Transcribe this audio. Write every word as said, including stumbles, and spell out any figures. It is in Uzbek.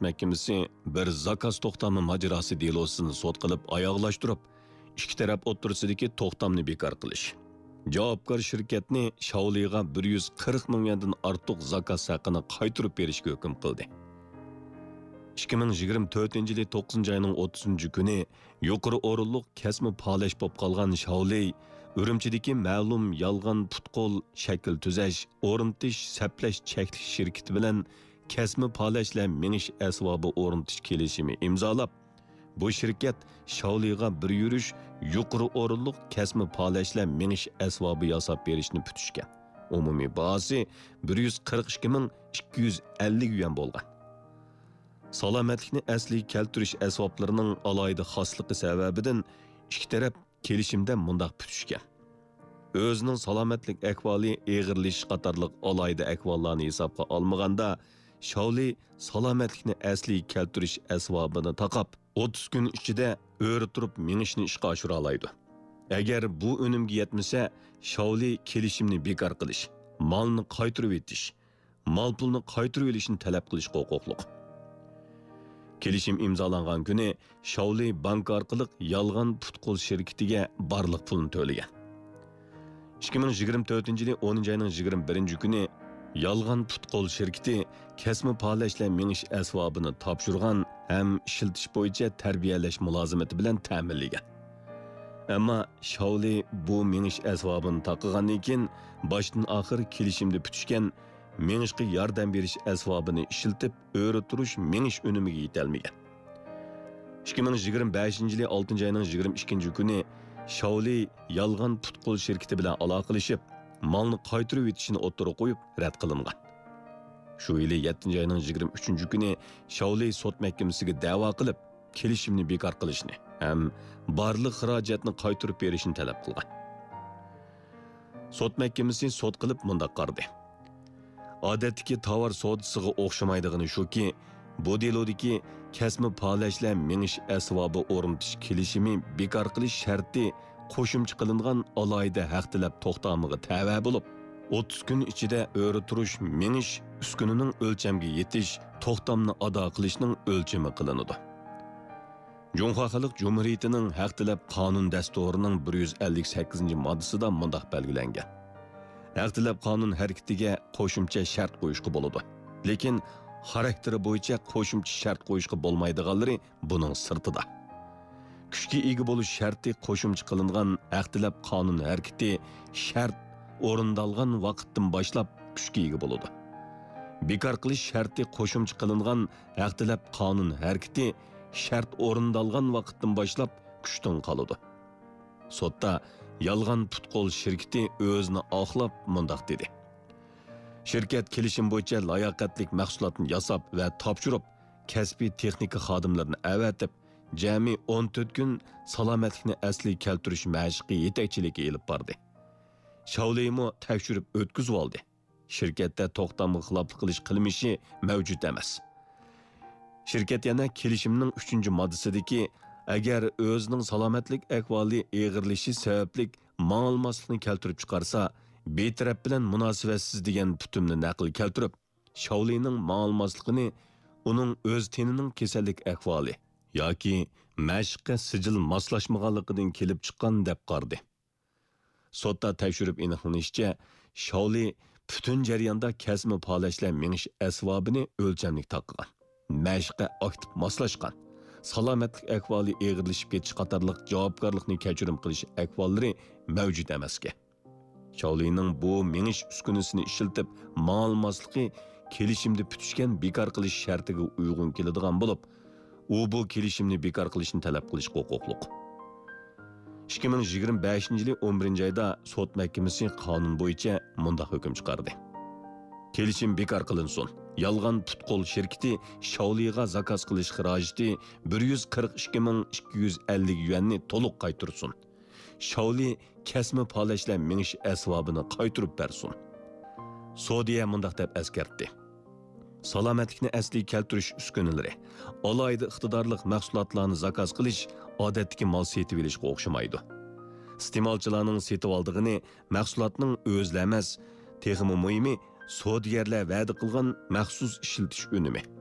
mahkamasi bir zakaz to'xtami mojarosi delosini sud qilib oyoqlashtirib, ikki taraf o'rtasidagi to'xtamni bekor qilish. Javobgar shirkatni Shaoliga bir yuz qirq ming yuandan ortiq zakaz haqini qaytarib berishga hukm qildi. ikki ming yigirma to'rtinchi yil to'qqizinchi oyning o'ttizinchi kuni yuqori o'rinliq kasmi palash bo'lib qolgan Shaoli Urumchidagi ma'lum yolg'on putqol shakl tuzash, o'rnatish, saplash cheklik shirkati bilan kasmi palashlar minish asbobi o'rnatish kelishimi imzolab, bu shirkat Shaoliga bir yurish yuqori o'rinliq kasmi palashlar minish asbobi yasab berishni kutishgan. Umumiy bahosi bir yuz qirq ikki ming ikki yuz ellik yuan bo'lgan. Salomatlikni asliga keltirish asboblarining alohida xosligi sababidan ikki taraf kelishimda mundaq putishgan. O'zining salomatlik ahvoli eg'irlashish qatorliq alohida ahvollarni hisobga olmaganda, Shaoli salomatlikni asliga keltirish asbobini taqab, o'ttiz kun ichida o'ri turib minishni ishga oshira oladi. Agar bu unumga yetmasa, Shaoli kelishimni bekor qilish, molni qaytarib etish, mol pulni qaytarib olishni talab qilish huquqliq. Kelishim imzolangan kuni Shaoli bank orqali yolg'on putqol shirkatiga barliq pulni to'lagan. ikki ming yigirma to'rtinchi yil o'ninchi oyning yigirma birinchi kuni yolg'on putqol shirkati kasmi palashlar minish asbobini topshirgan ham ishiltish bo'yicha tarbiyalash mulozimati bilan ta'minlagan. Ammo Shaoli bu minish asbobini taqqigandan keyin boshdan oxir kelishimda putishgan minishga yordam berish asbobini ishiltib, o'ri turish minish unumiga yetolmagan. ikki ming yigirma beshinchi yil oltinchi oyning yigirma ikkinchi kuni Shaoli yolg'on putqol shirkati bilan aloqalashib, molni qaytarib etishini o'ttirib qo'yib, rad qilingan. Shu yili yettinchi oyning yigirma uchinchi kuni Shaoli sud mahkamasiga da'vo qilib, kelishimni bekor qilishni ham barliq xarajatni qaytarib berishni talab qilgan. Sud mahkamasi sud qilib mundaq qardi. Odatdagi tovar savdosiga o'xshamaydigani shuki, bu delodagi kasmi palashlar minish asbobi o'rnatish kelishimi bekor qilish sharti qo'shimcha qilingan alohida haq talab to'xtamiga tava bo'lib, o'ttiz kun ichida o'ri turish minish uskunining o'lchamga yetish to'xtamni ado qilishning o'lchami qilinadi. Junxo Xalq Jumhuriyatining haq talab qonun dasturining bir yuz ellik sakkizinchi moddasida mundaq belgilangan. Haq talab qonun harakatiga qo'shimcha shart qo'yishga bo'ladi. Lekin xarakteri bo'yicha qo'shimcha shart qo'yishga bo'lmaydiganlari buning sirtida. Kuchga ega bo'lish sharti qo'shimcha qilingan haq talab qonun harakati shart o'rindalgan vaqtdan boshlab kuchga ega bo'ladi. Bekor qilish sharti qo'shimcha qilingan haq talab qonun harakati shart o'rindalgan vaqtdan boshlab kuchdan qoladi. Sotda yolg'on putqol shirkati o'zini oqlab mundaq dedi. Shirkat kelishim bo'yicha layoqatlik mahsulotni yasab va topshirib, kasbiy texnika xodimlarini avatib, jami o'n to'rt kun salomatlikni asliga keltirish mashqi yetakchiligiga elib bordi. Shaolimo tekshirib o'tkazib oldi. Shirkatda to'xtamga xiloflik qilish qilmishi mavjud emas. Shirkat yana kelishimning uchinchi moddasidagi agar o'zining salomatlik ahvoli eg'irlishi sababli mal olmaslikni keltirib chiqarsa, betaraf bilan munosabatsiz degan putumni naql keltirib, Shaolining mal olmasligini uning o'z tenining kasallik ahvoli yoki mashqqa sijil moslashmaganligidan kelib chiqqan deb qardi. Sotda tekshirib aniqlanishicha, Shaoli butun jarayonda kasmi palashlar minish asbobini o'lchamlik taqqigan, mashqqa aktiv moslashgan, salomatlik ahvoli eg'irlashib ketish qatorliq javobgarlikni kechirim qilish ahvollari mavjud emasga. Shaolining bu minish uskunasini ishiltib mal olmasligi kelishimda putishgan bekor qilish shartiga uyg'un keladigan bo'lib, u bu kelishimni bekor qilishni talab qilish huquqliq. ikki ming yigirma beshinchi yil o'n birinchi oyda sud mahkamasi qonun bo'yicha mundaq hukm chiqardi. Kelishim bekor qilinsin. Yolg'on putqol shirkati Shaoliga zakaz qilish xarajati bir yuz qirq ikki ming ikki yuz ellik yuanni to'liq qaytarsin. Shaoli kasmi palashlar minish asbobini qaytarib bersin. Saudiya mundaq deb eskartdi. Salomatlikni asliga keltirish uskunalari, alohida iqtidorli mahsulotlarni zakaz qilish odatdagi mol setib olishga o'xshamaydi. Iste'molchilarning setib oldig'ini mahsulotning o'zlamas, texmi muhimi savdogarlar va'da qilgan maxsus ishiltish unumi.